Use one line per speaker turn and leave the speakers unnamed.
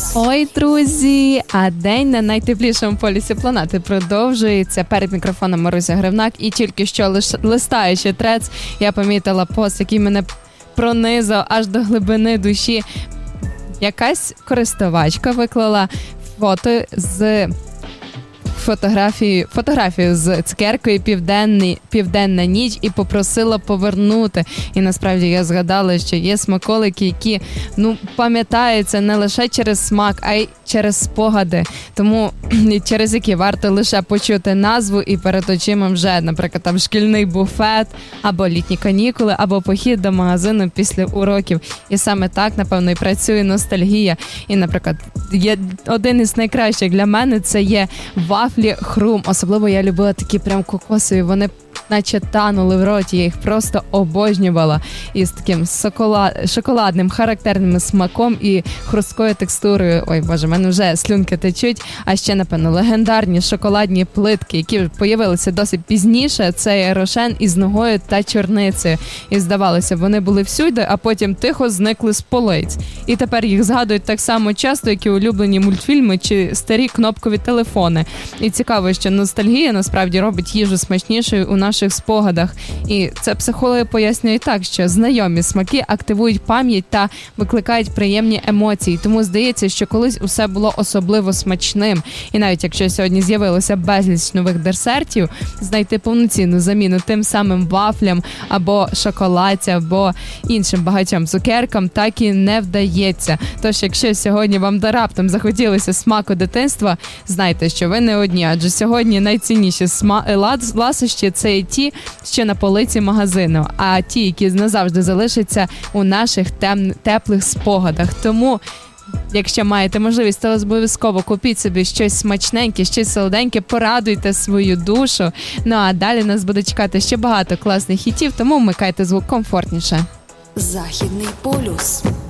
Ой, друзі, а день на найтеплішому полюсі планети продовжується. Перед мікрофоном Маруся Гривнак. І тільки що, листаючи трец, я помітила пост, який мене пронизав аж до глибини душі. Якась користувачка виклала фото з фотографію з цукеркою «Південна ніч» і попросила повернути. І насправді я згадала, що є смаколики, які пам'ятаються не лише через смак, а й через спогади. Тому через які варто лише почути назву і перед очима вже, наприклад, там шкільний буфет, або літні канікули, або похід до магазину після уроків. І саме так, напевно, і працює ностальгія. І, наприклад, є один із найкращих для мене – це є вафлі Хрум. Особливо я любила такі прям кокосові, вони наче танули в роті, я їх просто обожнювала. Із таким шоколадним, характерним смаком і хрусткою текстурою. Ой, боже, в мене вже слюнки течуть. А ще, напевно, легендарні шоколадні плитки, які появилися досить пізніше. Це є рошен із ногою та чорницею. І здавалося, вони були всюди, а потім тихо зникли з полиць. І тепер їх згадують так само часто, як і улюблені мультфільми чи старі кнопкові телефони. І цікаво, що ностальгія насправді робить їжу смачнішою у наших спогадах. І це психологи пояснюють так, що знайомі смаки активують пам'ять та викликають приємні емоції. Тому здається, що колись усе було особливо смачним. І навіть якщо сьогодні з'явилося безліч нових десертів, знайти повноцінну заміну тим самим вафлям або шоколадці, або іншим багатьом цукеркам так і не вдається. Тож, якщо сьогодні вам раптом захотілося смаку дитинства, знайте, що ви не одні, адже сьогодні найцінніші ласощі – це ті, що на полиці магазину, а ті, які назавжди залишаться у наших теплих спогадах. Тому, якщо маєте можливість, то обов'язково купіть собі щось смачненьке, щось солоденьке, порадуйте свою душу. Ну а далі нас буде чекати ще багато класних хітів, тому вмикайте звук комфортніше.
Західний полюс.